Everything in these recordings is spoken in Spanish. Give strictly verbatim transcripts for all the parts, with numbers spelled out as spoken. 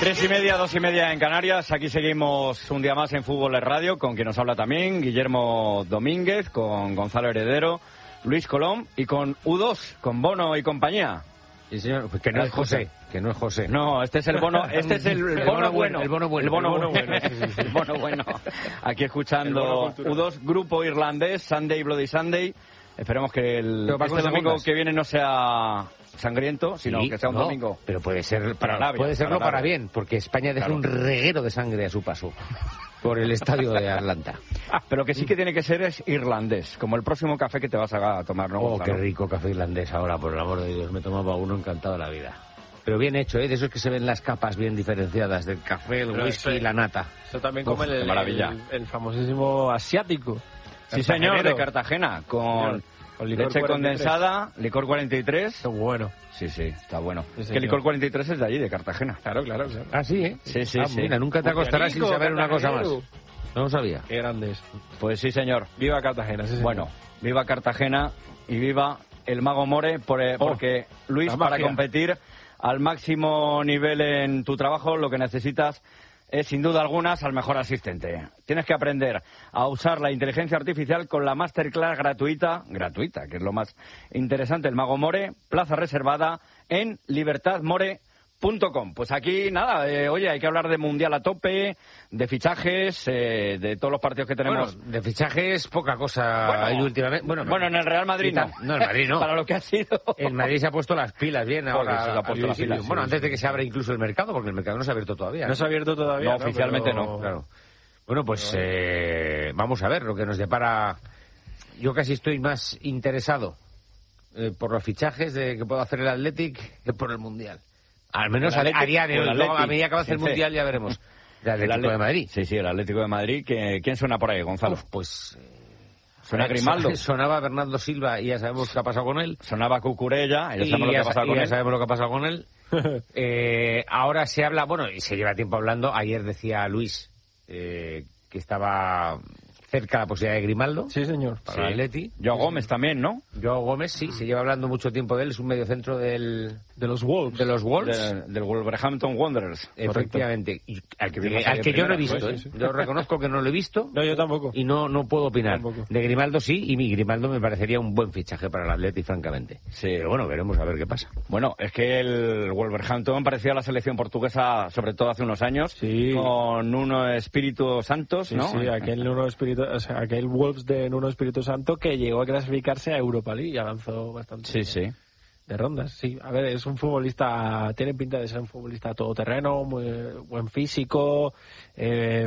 Tres y media, dos y media en Canarias. Aquí seguimos un día más en Fútbol Radio, con quien nos habla también Guillermo Domínguez, con Gonzalo Heredero, Luis Colom y con U dos, con Bono y compañía. Sí, señor, pues que no es José, que no es José. No, este es el bono, este es el, el, el bono bueno, el bono bueno, el bono el bono bueno, bueno, sí, sí, sí. El bono bueno. Aquí escuchando U dos, grupo irlandés, Sunday Bloody Sunday. Esperemos que el este domingo que viene no sea sangriento, sino sí, que sea un no, domingo. Pero puede ser para, para puede serlo para, para bien, porque España deja claro. un reguero de sangre a su paso por el estadio de Atlanta. Pero lo que sí que tiene que ser es irlandés, como el próximo café que te vas a tomar, ¿no? Oh, qué rico café irlandés ahora, por el amor de Dios. Me tomaba uno encantado de la vida. Pero bien hecho, ¿eh? De esos que se ven las capas bien diferenciadas, del café, el pero whisky y la nata. Eso también como Uf, el, maravilla. El, el famosísimo asiático. Sí, señor, de Cartagena, con... Con licor leche cuarenta y tres. Condensada, licor cuarenta y tres. Qué bueno. Sí, sí, está bueno. Sí, que el licor cuarenta y tres es de allí, de Cartagena. Claro, claro, claro. Ah, sí, ¿eh? Sí, sí, ah, sí. Mira, nunca te acostarás sin saber una cosa más. No lo sabía. Qué grandes. Pues sí, señor. Viva Cartagena, sí, señor. Bueno, viva Cartagena y viva el Mago More, por, eh, oh, porque, Luis, para competir al máximo nivel en tu trabajo, lo que necesitas es, sin duda alguna, al mejor asistente. Tienes que aprender a usar la inteligencia artificial con la masterclass gratuita, gratuita, que es lo más interesante, el Mago More, plaza reservada en libertad more punto com. Pues aquí, nada, eh, oye, hay que hablar de Mundial a tope, de fichajes, eh, de todos los partidos que tenemos. Bueno, de fichajes, poca cosa bueno, hay últimamente. Bueno, bueno, en el Real Madrid no. No, en Madrid no. Para lo que ha sido. El Madrid se ha puesto las pilas bien ahora. Se ha puesto las pilas, bueno, sí, antes sí, de que sí. se abra incluso el mercado, porque el mercado no se ha abierto todavía. No, no se ha abierto todavía. No, no oficialmente pero... no. Claro. Bueno, pues eh, vamos a ver lo que nos depara. Yo casi estoy más interesado eh, por los fichajes de que puedo hacer el Athletic que por el Mundial. Al menos Atlético, a día de hoy. Luego, a medida que avance el Mundial ya veremos. El Atlético de Madrid. Sí, sí, el Atlético de Madrid. ¿Quién suena por ahí, Gonzalo? Uf, pues... Eh, suena Grimaldo. Sonaba Bernardo Silva y ya sabemos qué ha pasado con él. Sonaba Cucurella y ya sabemos, y lo, ya, que ha pasado con ya él. sabemos lo que ha pasado con él. eh, ahora se habla, bueno, y se lleva tiempo hablando. Ayer decía Luis eh, que estaba... cerca la posibilidad de Grimaldo. Sí, señor. Para sí. el Atleti. Joao Gómez también, ¿no? Joao Gómez, sí, se lleva hablando mucho tiempo de él. Es un mediocentro del... De los Wolves. De los Wolves. De, del Wolverhampton Wanderers. Efectivamente. Y al que, que, al que yo no he visto, pues, ¿eh? Sí, sí. Yo reconozco que no lo he visto. No, yo tampoco. Y no, no puedo opinar. Tampoco. De Grimaldo sí, y mi Grimaldo me parecería un buen fichaje para el Atleti, francamente. Sí. Pero bueno, veremos a ver qué pasa. Bueno, es que el Wolverhampton parecía la selección portuguesa, sobre todo hace unos años, sí. con Nuno Espíritu Santos, sí, ¿no? Sí, aquel Nuno Espíritu, o sea, aquel Wolves de Nuno Espíritu Santo que llegó a clasificarse a Europa League y avanzó bastante. Sí, sí. De rondas, sí. A ver, es un futbolista, tiene pinta de ser un futbolista todoterreno, muy buen físico. Eh,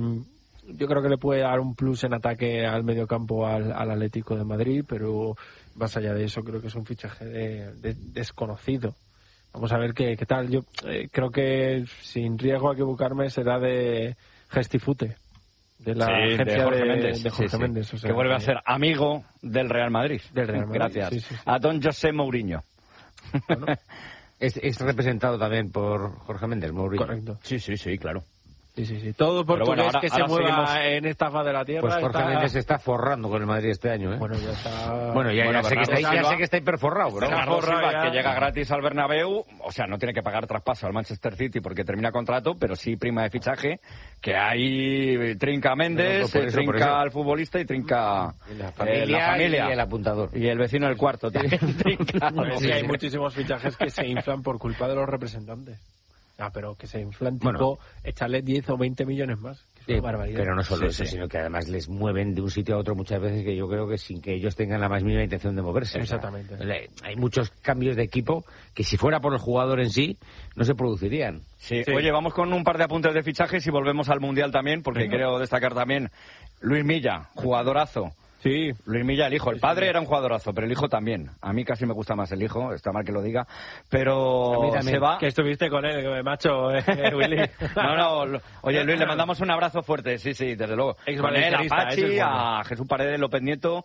yo creo que le puede dar un plus en ataque al mediocampo al, al Atlético de Madrid, pero más allá de eso creo que es un fichaje de, de, desconocido. Vamos a ver qué, qué tal. Yo eh, creo que sin riesgo a equivocarme será de Gestifute. De la sí, agencia de Jorge de, Méndez, de Jorge sí, sí. Méndez o sea, que vuelve que... a ser amigo del Real Madrid. Del Real Madrid. Gracias. Sí, sí, sí. A don José Mourinho. Bueno, es, es representado también por Jorge Méndez, Mourinho. Correcto. Sí, sí, sí, claro. Sí, sí, sí. Todo portugués bueno, ahora, que se ahora mueva seguimos... en esta faz de la tierra. Pues Jorge está... Méndez se está forrando con el Madrid este año, ¿eh? Bueno, ya está. Bueno, ya, bueno, ya, sé, que está, ya sé que está hiperforrado, bro. Bernardo Silva, ya... que llega gratis al Bernabéu, o sea, no tiene que pagar traspaso al Manchester City porque termina contrato, pero sí prima de fichaje, que ahí trinca a Méndez, no, no, eso, trinca al futbolista y trinca la familia, eh, la familia y el apuntador. Y el vecino del cuarto también trinca. Es que hay muchísimos fichajes que se inflan por culpa de los representantes. Ah, pero que se inflan tipo bueno, echarle diez o veinte millones más. Que es una eh, barbaridad. Pero no solo sí, eso, sí. sino que además les mueven de un sitio a otro muchas veces que yo creo que sin que ellos tengan la más mínima intención de moverse. Exactamente. O sea, hay muchos cambios de equipo que si fuera por el jugador en sí, no se producirían. Sí. Sí. Oye, vamos con un par de apuntes de fichajes y volvemos al Mundial también, porque Venga. quiero destacar también Luis Milla, jugadorazo. Sí. Luis Milla, el hijo. El Sí, padre sí. era un jugadorazo, pero el hijo también. A mí casi me gusta más el hijo, está mal que lo diga. Pero A mí también. se va... Que estuviste con él, macho, eh, Willy. No, no, lo- oye Luis, le mandamos un abrazo fuerte, sí, sí, desde luego. Ex Con él, a valencianista, Pachi, ese es bueno. a Jesús Paredes, López Nieto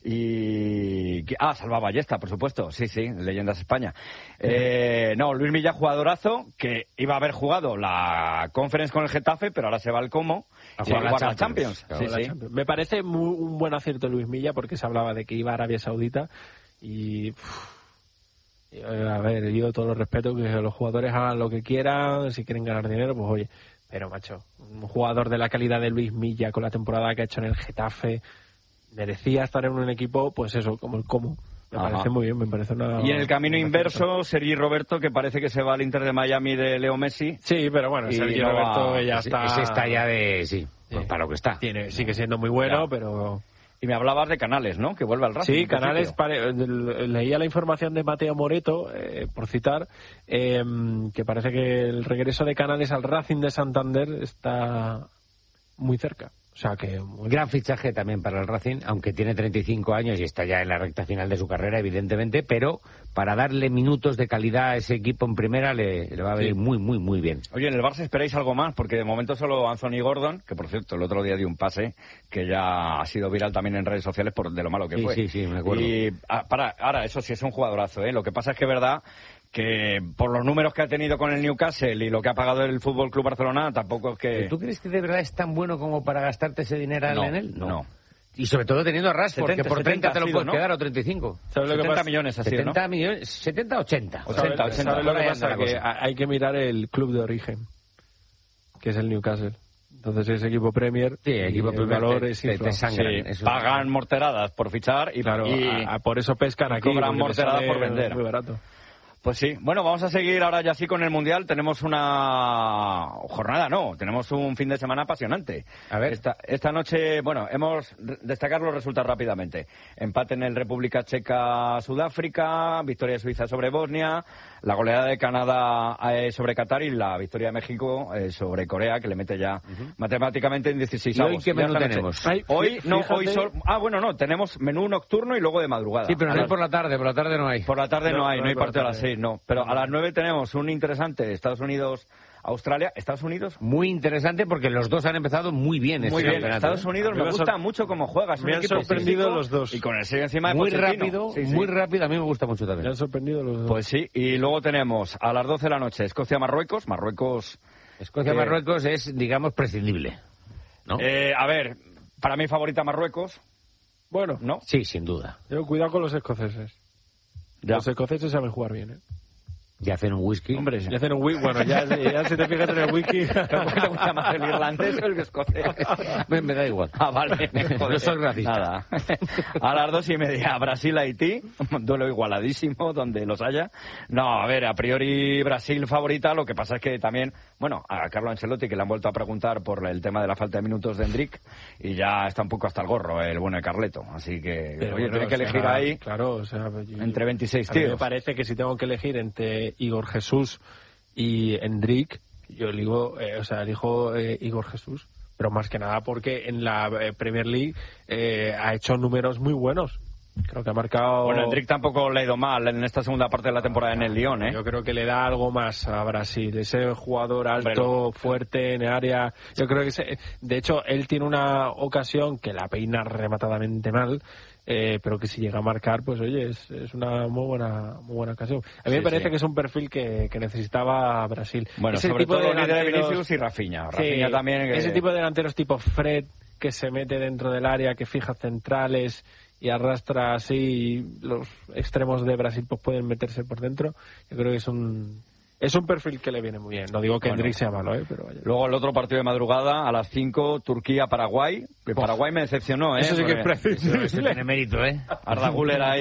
y... Ah, Salva Ballesta, por supuesto, sí, sí, Leyendas España. Eh, no, Luis Milla, jugadorazo, que iba a haber jugado la Conference con el Getafe, pero ahora se va al Como A y va a jugar la jugar la Champions. Champions. Claro, Sí, La sí. Champions. Me parece muy, un buen acierto Luis Milla porque se hablaba de que iba a Arabia Saudita y... uf, A ver, yo todo lo respeto, que los jugadores hagan lo que quieran, si quieren ganar dinero, pues oye, pero macho, un jugador de la calidad de Luis Milla con la temporada que ha hecho en el Getafe, merecía estar en un equipo, pues eso, como el Como. Me Ajá. parece muy bien, me parece una... Y en el camino inverso, Sergi Roberto, que parece que se va al Inter de Miami de Leo Messi. Sí, pero bueno, Sergi no Roberto va... ya ese, está... Ese está ya de... sí, sí. Pues para lo que está. Tiene, sigue siendo muy bueno, ya. pero... Y me hablabas de Canales, ¿no? Que vuelve al Racing. Sí, Canales, pare... leía la información de Mateo Moreto, eh, por citar, eh, que parece que el regreso de Canales al Racing de Santander está muy cerca. O sea que... Muy... Gran fichaje también para el Racing, aunque tiene treinta y cinco años y está ya en la recta final de su carrera, evidentemente, pero para darle minutos de calidad a ese equipo en primera le, le va a venir sí. muy, muy, muy bien. Oye, en el Barça esperáis algo más, porque de momento solo Anthony Gordon, que por cierto el otro día dio un pase que ya ha sido viral también en redes sociales por de lo malo que sí, fue. Sí, sí, me acuerdo. Y ah, para, ahora, eso sí es un jugadorazo, ¿eh? Lo que pasa es que es verdad que por los números que ha tenido con el Newcastle y lo que ha pagado el Fútbol Club Barcelona, tampoco es que... ¿Tú crees que de verdad es tan bueno como para gastarte ese dinero no, en él? No. no. Y sobre todo teniendo a Rashford, setenta, que por treinta te lo puedes, ¿no?, quedar, o treinta y cinco. ¿Sabes lo que setenta pasa? Millones así, setenta ¿no? millones, setenta, ochenta. ochenta, ochenta. ¿Sabes lo que pasa? Que hay que mirar el club de origen, que es el Newcastle. Entonces ese equipo Premier, sí, equipo el Premier valor te, es te, te sangran, sí, pagan morteradas por fichar y, claro, y a, a, por eso pescan aquí. Cobran morteradas por vender. Muy barato. Pues sí, bueno, vamos a seguir ahora ya sí con el Mundial. Tenemos una jornada, no, tenemos un fin de semana apasionante. A ver. Esta, esta noche, bueno, hemos destacar los resultados rápidamente. Empate en el República Checa-Sudáfrica, victoria de Suiza sobre Bosnia, la goleada de Canadá eh, sobre Qatar y la victoria de México eh, sobre Corea, que le mete ya uh-huh. matemáticamente en dieciséis avos. ¿Y hoy qué menú tenemos? Ay, hoy, no, hoy sol... Ah, bueno, no, tenemos menú nocturno y luego de madrugada. Sí, pero no las... hay por la tarde, por la tarde no hay. Por la tarde no, no hay, no, no hay partido a las seis. No, pero no. a las nueve tenemos un interesante Estados Unidos, Australia. Estados Unidos muy interesante porque los dos han empezado muy bien. Muy bien. Estados Unidos ¿eh? me gusta sor... mucho cómo juega. Me han sorprendido los dos. Y con el sello encima de muy Pochettino. rápido, sí, sí. muy rápido. A mí me gusta mucho también. Me han sorprendido los dos. Pues sí. Y luego tenemos a las doce de la noche Escocia-Marruecos. Marruecos. Escocia-Marruecos eh... es, digamos, prescindible, ¿no? Eh, a ver, para mí favorita Marruecos. Bueno, ¿no? Sí, sin duda. Yo cuidado con los escoceses. Ya. Los escoceses saben jugar bien, ¿eh? Y hacen un whisky. Hombre, y hacen un whisky. Bueno, ya, ya si te fijas en el whisky. ¿Te gusta más el irlandés o el escocés? me, me da igual. Ah, vale. No soy racista. Nada. A las dos y media, Brasil-Haití. Duelo igualadísimo, donde los haya. No, a ver, a priori Brasil favorita. Lo que pasa es que también, bueno, a Carlo Ancelotti, que le han vuelto a preguntar por el tema de la falta de minutos de Endrick, y ya está un poco hasta el gorro el bueno de Carleto. Así que, pero oye, bueno, tiene que elegir sea, ahí. Claro, o sea, yo, entre veintiséis a tíos. Mí me parece que si tengo que elegir entre Igor Jesús y Endrick, yo elijo, eh, o sea, elijo eh, Igor Jesús, pero más que nada porque en la eh, Premier League eh, ha hecho números muy buenos. Creo que ha marcado... Bueno, Endrick tampoco le ha ido mal en esta segunda parte de la temporada en el Lyon, ¿eh? Yo creo que le da algo más a Brasil. Ese jugador alto, bueno, fuerte en el área. Yo creo que... Se... De hecho, él tiene una ocasión que la peina rematadamente mal, eh, pero que si llega a marcar, pues oye, es, es una muy buena muy buena ocasión. A mí sí, me parece sí. que es un perfil que, que necesitaba Brasil. Bueno, ese sobre tipo todo de líder de Vinicius y Rafinha. Rafinha sí, también. Que... Ese tipo de delanteros tipo Fred, que se mete dentro del área, que fija centrales y arrastra así, los extremos de Brasil pues pueden meterse por dentro. Yo creo que es un es un perfil que le viene muy bien. No digo que bueno, Endrick sea malo, ¿eh? Pero vaya. Luego el otro partido de madrugada a las cinco, Turquía-Paraguay. Que Paraguay me decepcionó, ¿eh? Eso sí que es preciso. Eso tiene mérito, ¿eh? Arda Güler ahí.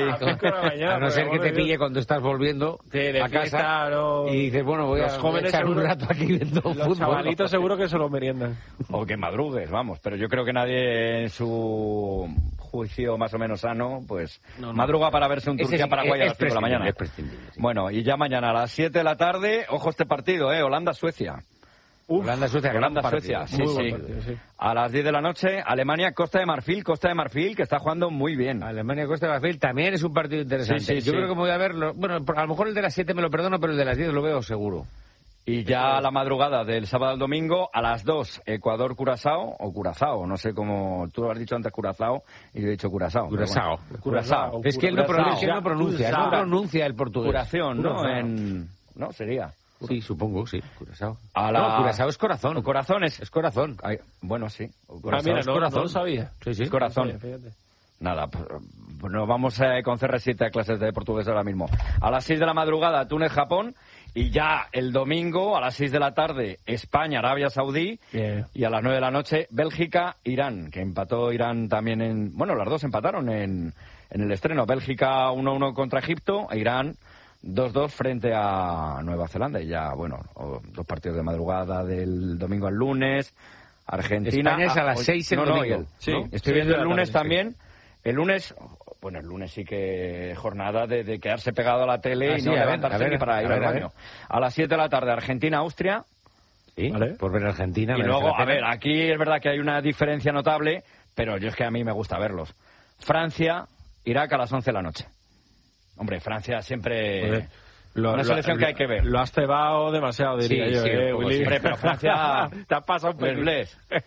A no ser que te pille cuando estás volviendo sí, de a fiesta, casa no... y dices, bueno, voy los a jóvenes echar seguro, un rato aquí viendo los fútbol. Los chavalitos seguro que se lo meriendan. O que madrugues, vamos. Pero yo creo que nadie en su juicio más o menos sano, pues no, no. madruga para verse un Turquía-Paraguay a las cinco de la mañana. Es prescindible, sí. Bueno, y ya mañana a las siete de la tarde, ojo este partido, ¿eh? Holanda-Suecia. Holanda-Suecia, Holanda-Suecia, sí, sí. Partido, sí. A las diez de la noche, Alemania-Costa de Marfil, Costa de Marfil, que está jugando muy bien. Alemania-Costa de Marfil también es un partido interesante. Sí, sí, Yo sí. creo que me voy a verlo. Bueno, a lo mejor el de las siete me lo perdono, pero el de las diez lo veo seguro. Y ya a la madrugada del sábado al domingo, a las dos, Ecuador-Curazao, o Curazao, no sé cómo, tú lo has dicho antes Curazao, y yo he dicho Curazao. Curazao. Bueno. Curazao. Es que él no pronuncia, no pronuncia, no pronuncia el portugués. Curación, ¿no? En... No, sería... Sí, supongo, sí, Curazao. A la... No, Curazao es corazón. O corazón es... Es corazón. Ay, bueno, sí. Ah, mira, es no, corazón. no lo sabía. Sí, sí. Es corazón. No sabía, Nada, pues, nos vamos eh, con C R siete a clases de portugués ahora mismo. A las seis de la madrugada, Túnez-Japón. Y ya el domingo, a las seis de la tarde, España-Arabia Saudí. Yeah. Y a las nueve de la noche, Bélgica-Irán, que empató Irán también en... Bueno, las dos empataron en, en el estreno. Bélgica uno uno contra Egipto, e Irán dos dos frente a Nueva Zelanda. Y ya, bueno, dos partidos de madrugada del domingo al lunes. Argentina... España es a las seis el no, domingo. No, sí, ¿no? Estoy viendo el lunes también. El lunes... Bueno, el lunes sí que jornada de, de quedarse pegado a la tele ah, y sí, no levantarse ver, ni para ir ver, al baño. A, a las siete de la tarde, Argentina-Austria. Sí, ¿vale? Por ver Argentina. Y luego, a ver, aquí es verdad que hay una diferencia notable, pero yo es que a mí me gusta verlos. Francia-Irak a las once de la noche. Hombre, Francia siempre... Joder. Lo, una selección lo, que hay que ver. Lo has cebado demasiado, diría sí, yo, sí, eh, Willy. Hombre, pero Francia... Te has pasado un pelín.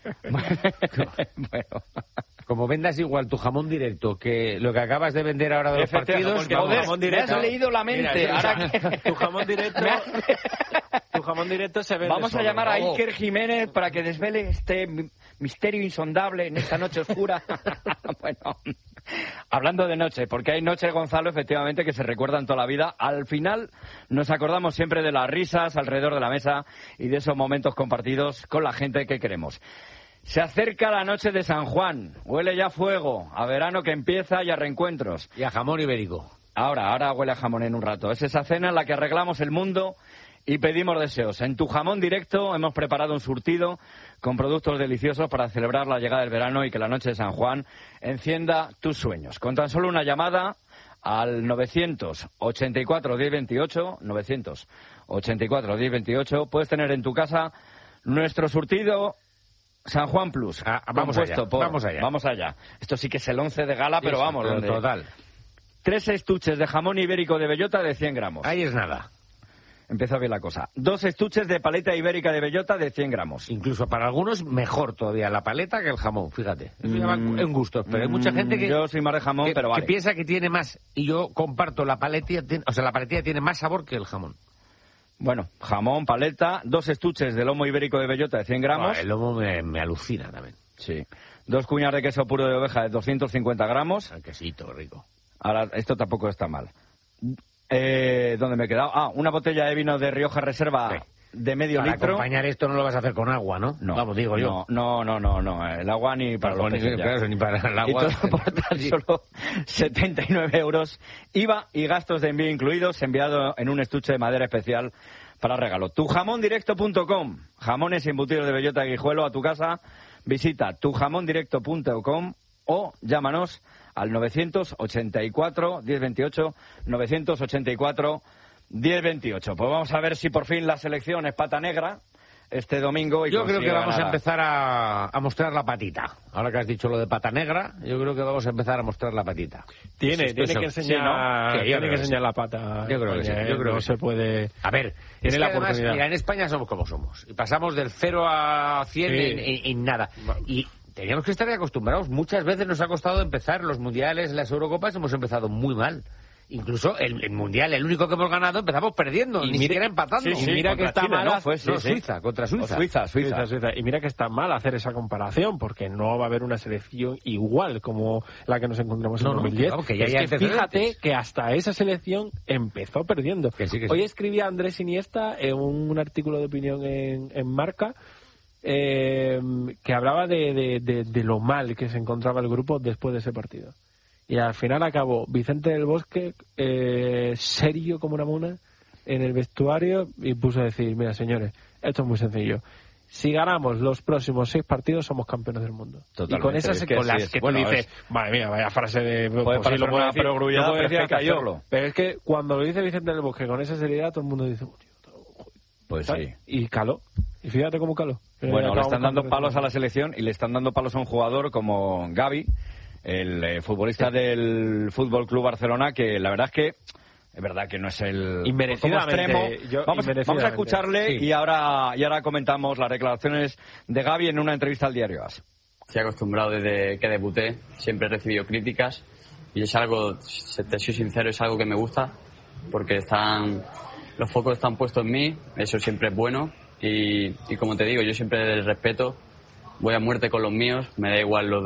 Bueno... Como vendas igual tu jamón directo que lo que acabas de vender ahora de los partidos... Porque, joder, jamón directo, me has leído la mente. Mira, ahora que... Tu jamón directo... tu jamón directo se vende Vamos solo. a llamar a Iker Jiménez para que desvele este misterio insondable en esta noche oscura. Bueno, hablando de noche, porque hay noches, Gonzalo, efectivamente, que se recuerdan toda la vida. Al final nos acordamos siempre de las risas alrededor de la mesa y de esos momentos compartidos con la gente que queremos. Se acerca la noche de San Juan, huele ya a fuego, a verano que empieza y a reencuentros. Y a jamón ibérico. Ahora, ahora huele a jamón en un rato. Es esa cena en la que arreglamos el mundo y pedimos deseos. En Tu Jamón Directo hemos preparado un surtido con productos deliciosos para celebrar la llegada del verano y que la noche de San Juan encienda tus sueños. Con tan solo una llamada al novecientos ochenta y cuatro diez veintiocho, novecientos ochenta y cuatro diez veintiocho, puedes tener en tu casa nuestro surtido San Juan Plus. Ah, vamos, allá, por, vamos allá. Vamos allá. Esto sí que es el once de gala, pero sí, vamos. Pero donde... total. Tres estuches de jamón ibérico de bellota de cien gramos. Ahí es nada. Empieza bien la cosa. Dos estuches de paleta ibérica de bellota de cien gramos. Incluso para algunos mejor todavía la paleta que el jamón, fíjate. Eso mm, llama en gustos, pero hay mucha gente que... Yo soy más de jamón, que, pero vale. Que piensa que tiene más, y yo comparto la paletilla, o sea, la paletilla tiene más sabor que el jamón. Bueno, jamón, paleta, dos estuches de lomo ibérico de bellota de cien gramos. Ah, el lomo me, me alucina también. Sí. Dos cuñas de queso puro de oveja de doscientos cincuenta gramos. El quesito, rico. Ahora, esto tampoco está mal. Eh, ¿Dónde me he quedado? Ah, una botella de vino de Rioja Reserva sí. de medio para litro. Para acompañar esto no lo vas a hacer con agua, ¿no? No. Vamos, digo yo. No, no, no, no. no. El agua ni para los peces, claro, ni para el agua. Y todo por tan solo setenta y nueve euros. I V A y gastos de envío incluidos, enviado en un estuche de madera especial para regalo. tu jamón directo punto com. Jamones y embutidos de bellota y guijuelo a tu casa. Visita tu jamón directo punto com o llámanos al novecientos ochenta y cuatro diez veintiocho, novecientos ochenta y cuatro diez veintiocho. Pues vamos a ver si por fin la selección es pata negra este domingo. Y yo creo que vamos ganar. a empezar a, a mostrar la patita. Ahora que has dicho lo de pata negra, yo creo que vamos a empezar a mostrar la patita. Tiene, tiene que enseñar, sí, ¿no? tiene que enseñar sí. la pata. Yo creo que sí. Yo creo no que se sí. puede. A ver, tiene la además, oportunidad. Mira, en España somos como somos y pasamos del cero a cien sí. en, en, en nada. Y teníamos que estar acostumbrados. Muchas veces nos ha costado empezar los mundiales, las Eurocopas, hemos empezado muy mal. Incluso el, el mundial, el único que hemos ganado, empezamos perdiendo, y ni mira, siquiera empatando. Sí, sí, y mira que está Chile, mal, ¿no? Fue, sí, no, sí. Suiza, contra Suiza. Suiza, Suiza. Suiza, Suiza. Y mira que está mal hacer esa comparación, porque no va a haber una selección igual como la que nos encontramos en no, dos mil diez. No, claro, que ya es que fíjate que hasta esa selección empezó perdiendo. Que sí, que Hoy sí. escribía Andrés Iniesta en un artículo de opinión en, en Marca, eh, que hablaba de, de, de, de lo mal que se encontraba el grupo después de ese partido. Y al final acabó Vicente del Bosque, eh, serio como una mona, en el vestuario y puso a decir, mira señores, esto es muy sencillo. Si ganamos los próximos seis partidos, somos campeones del mundo. Totalmente. Y con esas es que con sí las es. que Bueno, tú dices, es... madre mía, vaya frase de... Puede pues sí, lo puedo decir, perogrullada, lo puedo decir hasta yo. Pero es que cuando lo dice Vicente del Bosque con esa seriedad, todo el mundo dice... Pues sí. Y caló. Y fíjate cómo caló. Bueno, le están dando palos a la selección y le están dando palos a un jugador como Gavi, el eh, futbolista sí. del Fútbol Club Barcelona, que la verdad es que es verdad que no es el extremo. Yo, vamos, vamos a escucharle sí. y ahora y ahora comentamos las declaraciones de Gavi en una entrevista al diario A S. Estoy acostumbrado desde que debuté, siempre he recibido críticas y es algo, te soy sincero, es algo que me gusta porque están los focos están puestos en mí, eso siempre es bueno y, y como te digo, yo siempre respeto, voy a muerte con los míos, me da igual los